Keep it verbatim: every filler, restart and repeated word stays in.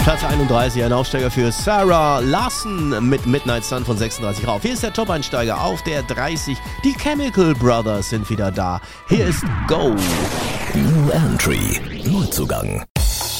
Platz einunddreißig, ein Aufsteiger für Sarah Larson mit Midnight Sun von sechsunddreißig rauf. Hier ist der Top-Einsteiger auf der dreißig. Die Chemical Brothers sind wieder da. Hier ist Go. New Entry, Neuzugang.